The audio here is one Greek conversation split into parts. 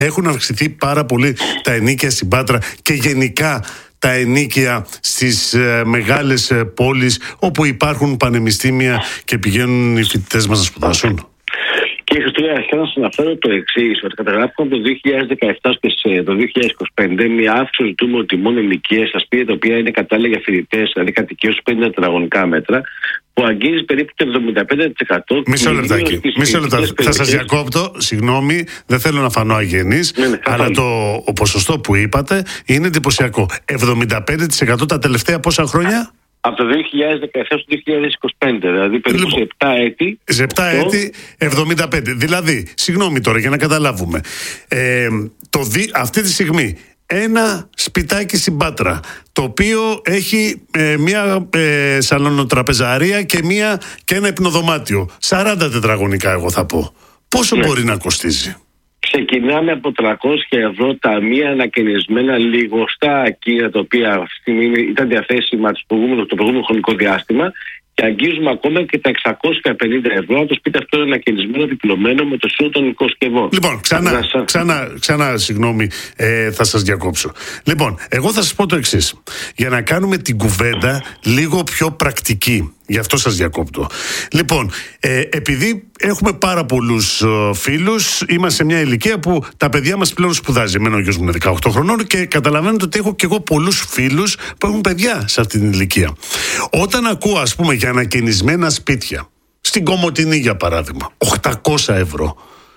Έχουν αυξηθεί πάρα πολύ τα ενοίκια στην Πάτρα και γενικά τα ενοίκια στις μεγάλες πόλεις όπου υπάρχουν πανεπιστήμια και πηγαίνουν οι φοιτητές μας να σπουδάσουν. Κύριε Χριστούγεννα, αρχικά να σας αναφέρω το εξής, ότι καταγράφηκαν το 2017 και το 2025 μια αύξηση του τούμου τιμών ενοικίας στα σπίτια τα οποία είναι κατάλληλα για φοιτητές, δηλαδή κατοικίες 50 τετραγωνικά μέτρα, που αγγίζει περίπου το 75%. Μισό λεπτάκι. Θα σας διακόπτω, συγγνώμη, δεν θέλω να φανώ αγενής, αλλά το ποσοστό που είπατε είναι εντυπωσιακό. 75% τα τελευταία πόσα χρόνια? Από το 2017 στο 2025, δηλαδή περίπου σε 7 έτη. Σε 7 έτη 75. Δηλαδή, συγγνώμη τώρα για να καταλάβουμε. Αυτή τη στιγμή ένα σπιτάκι στην Πάτρα, το οποίο έχει μια σαλονοτραπεζαρία και ένα υπνοδωμάτιο. 40 τετραγωνικά εγώ θα πω. Πόσο μπορεί να κοστίζει? Ξεκινάμε από 300 ευρώ τα μία ανακαινισμένα λιγοστά ακίνητα, τα οποία αυτή τη στιγμή ήταν διαθέσιμα το προηγούμενο χρονικό διάστημα, και αγγίζουμε ακόμα και τα 650 ευρώ. Το σπίτι αυτό είναι ανακαινισμένο, διπλωμένο με το σύνολο των οικοσκευών. Λοιπόν, ξανά, συγγνώμη, θα σας διακόψω. Λοιπόν, εγώ θα σας πω το εξής. Για να κάνουμε την κουβέντα λίγο πιο πρακτική. Γι' αυτό σας διακόπτω. Λοιπόν, επειδή έχουμε πάρα πολλούς φίλους, είμαστε σε μια ηλικία που τα παιδιά μας πλέον σπουδάζει. Εμένα ο γιος μου είναι 18 χρονών και καταλαβαίνετε ότι έχω και εγώ πολλούς φίλους που έχουν παιδιά σε αυτή την ηλικία. Όταν ακούω, ας πούμε, για ανακαινισμένα σπίτια, στην Κομοτηνή για παράδειγμα, 800 ευρώ.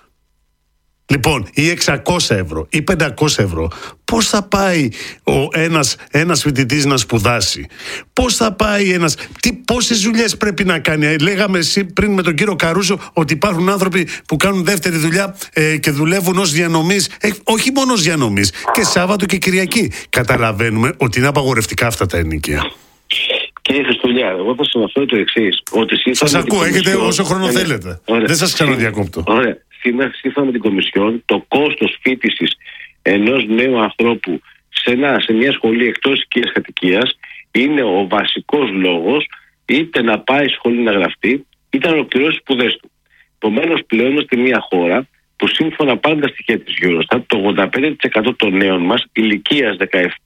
Λοιπόν, ή 600 ευρώ ή 500 ευρώ. Πώς θα πάει ένας φοιτητής να σπουδάσει? Πώς θα πάει πόσες δουλειές πρέπει να κάνει? Λέγαμε πριν με τον κύριο Καρούζο ότι υπάρχουν άνθρωποι που κάνουν δεύτερη δουλειά και δουλεύουν ως διανομής. Όχι μόνο ως διανομής, και Σάββατο και Κυριακή. Καταλαβαίνουμε ότι είναι απαγορευτικά αυτά τα ενοίκια. Κύριε Χριστούλια, εγώ θα σας αναφέρω το εξής. Σας ακούω, έχετε όσο χρόνο θέλετε. Δεν σας ξαναδιακόπτω. Ωραία. Σύμφωνα με την Κομισιόν, το κόστος φοίτησης ενός νέου ανθρώπου σε μια σχολή εκτός οικίας κατοικίας είναι ο βασικός λόγος είτε να πάει σχολή να γραφτεί, είτε να ολοκληρώσει τις σπουδές του. Επομένως, πλέον είμαστε μια χώρα που σύμφωνα πάντα στοιχεία της Eurostat, το 85% των νέων μας ηλικίας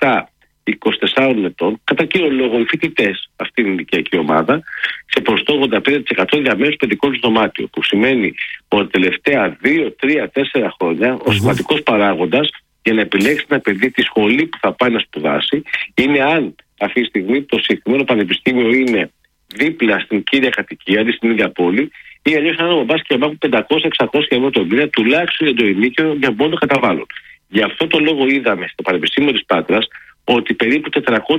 17-24 ετών, κατά κύριο λόγο οι φοιτητές, αυτή είναι η ηλικιακή ομάδα, σε ποσοστό 85% διαμένουν στο παιδικό του δωμάτιο. Που σημαίνει ότι τα τελευταία 2, 3, 4 χρόνια ο σημαντικός παράγοντας για να επιλέξει ένα παιδί τη σχολή που θα πάει να σπουδάσει είναι αν αυτή τη στιγμή το συγκεκριμένο πανεπιστήμιο είναι δίπλα στην κύρια κατοικία, δηλαδή στην ίδια πόλη, ή αλλιώς αν ο μπάσκετ και 500-600 ευρώ τον μήνα τουλάχιστον για το ενίκιο για μόνο καταβάλουν. Γι' αυτό το λόγο είδαμε στο Πανεπιστήμιο της Πάτρας ότι περίπου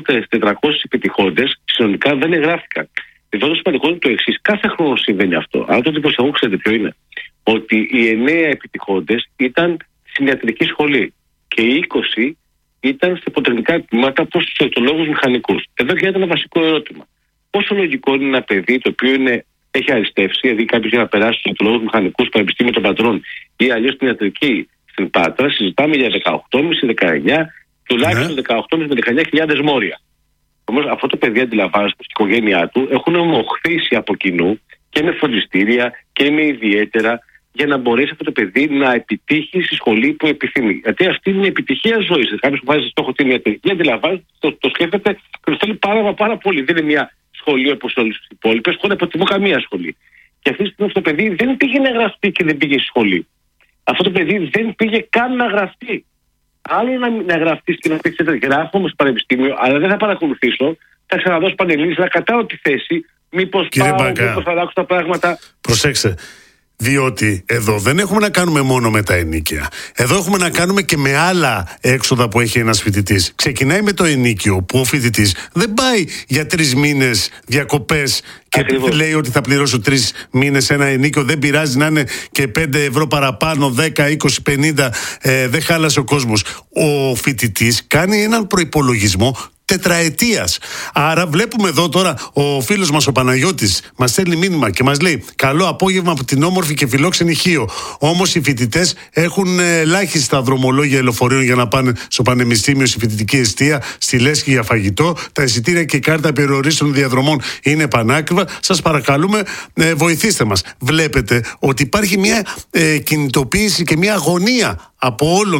400 επιτυχώντες συνολικά δεν εγγράφηκαν. Εδώ το σημαντικό είναι το εξής. Κάθε χρόνο συμβαίνει αυτό. Αλλά το εντυπωσιακό, ξέρετε ποιο είναι? Ότι οι 9 επιτυχώντες ήταν στην ιατρική σχολή και οι 20 ήταν σε υποτεχνικά τμήματα προς τους αιωτολόγους μηχανικούς. Εδώ γίνεται ένα βασικό ερώτημα. Πόσο λογικό είναι ένα παιδί το οποίο έχει αριστεύσει, δηλαδή κάποιος για να περάσει στους αιωτολόγους μηχανικούς, Πανεπιστήμιο των Πατρών ή αλλιώς στην ιατρική στην Πάτρα, συζητάμε για 18,5-19, τουλάχιστον 18,5 με 19.000 μόρια. Όμως αυτό το παιδί, αντιλαμβάνεστε, στην οικογένειά του έχουν μοχθήσει από κοινού και με φροντιστήρια και με ιδιαίτερα για να μπορέσει αυτό το παιδί να επιτύχει στη σχολή που επιθυμεί. Γιατί αυτή είναι η επιτυχία ζωής. Κάποιος που βάζει στόχο την ιατρική, αντιλαμβάνεστε, το σκέφτεται και το θέλει πάρα πολύ. Δεν είναι μια σχολή όπως όλες τις υπόλοιπες, χωρίς να προτιμώ καμία σχολή. Και αυτή τη στιγμή αυτό το παιδί δεν πήγε να γραφτεί και δεν πήγε στη σχολή. Αυτό το παιδί δεν πήγε καν να γραφτεί. Άλλο να γραφτεί και να πει: γράφω στο πανεπιστήμιο, αλλά δεν θα παρακολουθήσω. Θα ξαναδώσω πανελλήνιες, να κατάω τη θέση. Μήπως θα αλλάξω τα πράγματα. Προσέξτε. Διότι εδώ δεν έχουμε να κάνουμε μόνο με τα ενοίκια. Εδώ έχουμε να κάνουμε και με άλλα έξοδα που έχει ένας φοιτητής. Ξεκινάει με το ενοίκιο που ο φοιτητής δεν πάει για 3 μήνες διακοπές και λέει ότι θα πληρώσω 3 μήνες ένα ενοίκιο. Δεν πειράζει να είναι και 5 ευρώ παραπάνω, 10, 20, 50. Δεν χάλασε ο κόσμος. Ο φοιτητής κάνει έναν προϋπολογισμό τετραετίας. Άρα βλέπουμε εδώ τώρα ο φίλος μας ο Παναγιώτης μας στέλνει μήνυμα και μας λέει: καλό απόγευμα από την όμορφη και φιλόξενη Χίο. Όμως οι φοιτητές έχουν ελάχιστα δρομολόγια ελεωφορείων για να πάνε στο πανεπιστήμιο, στη φοιτητική εστία, στη λέσχη για φαγητό. Τα εισιτήρια και η κάρτα περιορίστων διαδρομών είναι πανάκριβα. Σας παρακαλούμε, βοηθήστε μας. Βλέπετε ότι υπάρχει μια κινητοποίηση και μια αγωνία από όλων